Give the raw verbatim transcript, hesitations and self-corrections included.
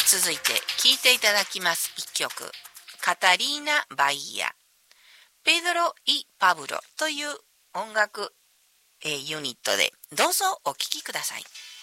続いて聴いていただきます一曲、カタリーナ・バイヤ、ペドロ・イ・パブロという音楽、えー、ユニットで、どうぞお聴きください。